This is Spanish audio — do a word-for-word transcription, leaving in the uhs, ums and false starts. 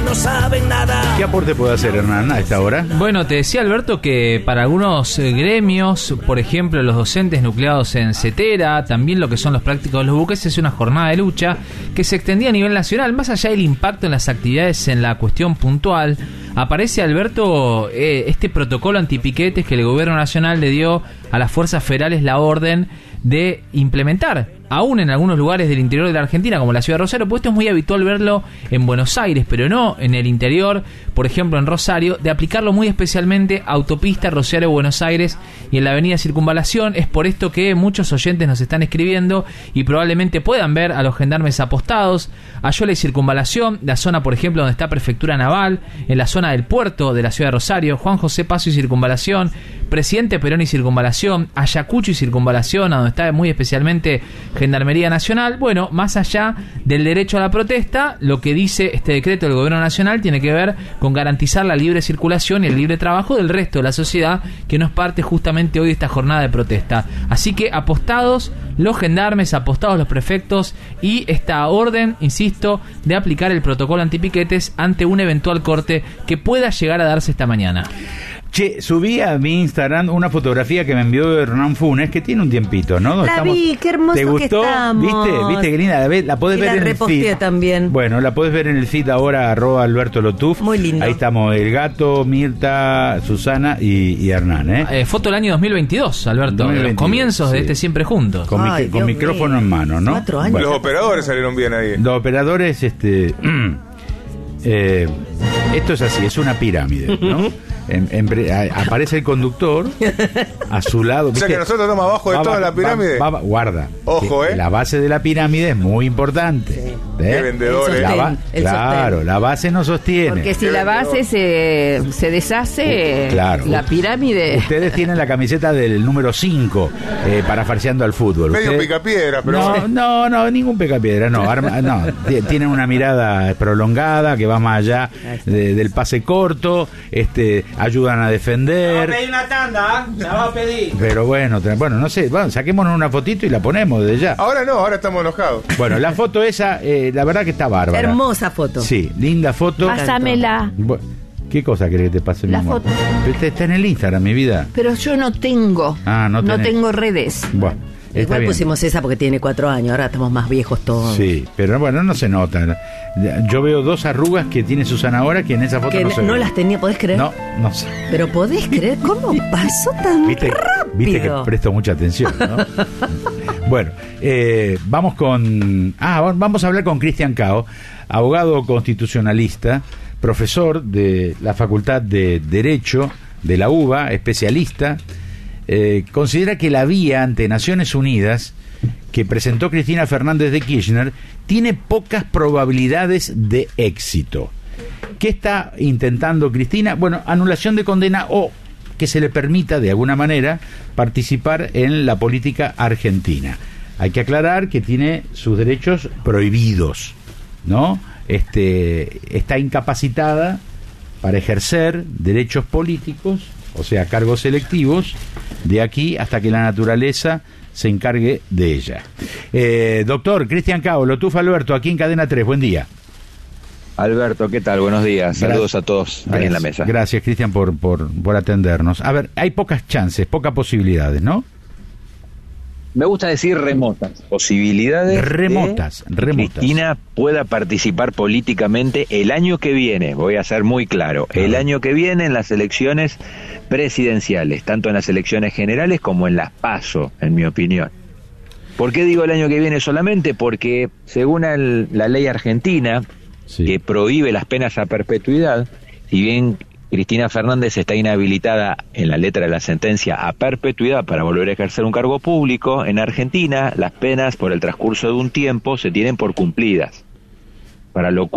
no saben nada. ¿Qué aporte puede hacer Hernán a esta hora? Bueno, te decía Alberto que para algunos eh, gremios, por ejemplo los docentes nucleados en CETERA, también lo que son los prácticos de los buques, es una jornada de lucha que se extendía a nivel nacional. Más allá del impacto en las actividades en la cuestión puntual, aparece, Alberto, eh, este protocolo antipiquetes que el gobierno nacional le dio a las fuerzas federales la orden de implementar, aún en algunos lugares del interior de la Argentina, como la ciudad de Rosario, pues esto es muy habitual verlo en Buenos Aires, pero no en el interior, por ejemplo en Rosario, de aplicarlo muy especialmente a autopista Rosario-Buenos Aires y en la avenida Circunvalación. Es por esto que muchos oyentes nos están escribiendo y probablemente puedan ver a los gendarmes apostados. Ayola y Circunvalación, la zona, por ejemplo, donde está Prefectura Naval, en la zona del puerto de la ciudad de Rosario, Juan José Paso y Circunvalación, Presidente Perón y Circunvalación, Ayacucho y Circunvalación, a donde está muy especialmente Gendarmería Nacional. Bueno, más allá del derecho a la protesta, lo que dice este decreto del Gobierno Nacional tiene que ver con garantizar la libre circulación y el libre trabajo del resto de la sociedad, que no es parte justamente hoy de esta jornada de protesta. Así que apostados los gendarmes, apostados los prefectos, y esta orden, insisto, de aplicar el protocolo antipiquetes ante un eventual corte que pueda llegar a darse esta mañana. Che, subí a mi Instagram una fotografía que me envió Hernán Funes, que tiene un tiempito, ¿no? La estamos, vi, qué hermoso ¿te gustó? que estamos. ¿Viste? ¿Viste qué linda? La, la podés y ver la en el feed también. Bueno, la podés ver en el feed ahora, arroba Alberto Lotuf. Muy lindo. Ahí estamos, el gato, Mirta, Susana y, y Hernán, ¿eh? eh foto del año dos mil veintidós, Alberto. dos mil veintidós, Los comienzos sí. de este Siempre Juntos. Con, Ay, mi, con Dios micrófono mío. en mano, ¿no? Cuatro años. Bueno, Los operadores salieron bien ahí. los operadores, este... eh, esto es así, es una pirámide, ¿no? En, en, a, aparece el conductor a su lado. O sea ¿viste? que nosotros estamos abajo de Va, toda va, la pirámide. va, va, guarda. Ojo, que ¿eh? La base de la pirámide es muy importante. Sí. ¿eh? Qué vendedores. La ba- El sostén, el claro, sostén. la base no sostiene. Porque si la base se, se deshace, Claro. la pirámide... Ustedes tienen la camiseta del número cinco eh, para farseando al fútbol. Medio Ustedes- picapiedra, pero... No, no, no, ningún picapiedra, no, arma, no. T- Tienen una mirada prolongada que va más allá de- del pase corto, este, ayudan a defender. una tanda, la va a pedir. Pero bueno, tra- bueno, no sé, bueno, saquémonos una fotito y la ponemos desde ya. Ahora no, ahora estamos enojados. Bueno, la foto esa, eh, la verdad que está bárbara. Hermosa foto. Sí, linda foto. Pásamela. Bu- ¿Qué cosa querés que te pase, mi La amor? foto. Pero este está en el Instagram, mi vida. Pero yo no tengo. Ah, no tenés. tengo redes. Bueno, está Igual bien. pusimos esa porque tiene cuatro años, ahora estamos más viejos todos. Sí, pero bueno, no se nota. Yo veo dos arrugas que tiene Susana ahora que en esa foto Que no se no ve. las tenía, ¿podés creer? No, no sé. Pero ¿podés creer cómo pasó tan ¿Viste, rápido? viste que presto mucha atención, ¿no? Bueno, eh, vamos con... Ah, vamos a hablar con Cristian Cao, abogado constitucionalista, profesor de la Facultad de Derecho de la U B A, especialista. Eh, considera que la vía ante Naciones Unidas que presentó Cristina Fernández de Kirchner tiene pocas probabilidades de éxito. ¿Qué está intentando Cristina? Bueno, anulación de condena o que se le permita de alguna manera participar en la política argentina. Hay que aclarar que tiene sus derechos prohibidos, ¿no? Este, está incapacitada para ejercer derechos políticos, o sea, cargos electivos, de aquí hasta que la naturaleza se encargue de ella. Eh, doctor Cristian Cao, Lotuf Alberto, aquí en Cadena tres, buen día. Alberto, ¿qué tal? Buenos días. Saludos a todos ahí en la mesa. Gracias, Cristian, por, por, por atendernos. A ver, hay pocas chances, pocas posibilidades, ¿no? Me gusta decir remotas. Posibilidades Remotas, de que remotas. Cristina pueda participar políticamente el año que viene, voy a ser muy claro, el año que viene en las elecciones presidenciales, tanto en las elecciones generales como en las PASO, en mi opinión. ¿Por qué digo el año que viene solamente? Porque según el, la ley argentina, Sí. que prohíbe las penas a perpetuidad, si bien Cristina Fernández está inhabilitada en la letra de la sentencia a perpetuidad para volver a ejercer un cargo público, en Argentina las penas por el transcurso de un tiempo se tienen por cumplidas, para lo cual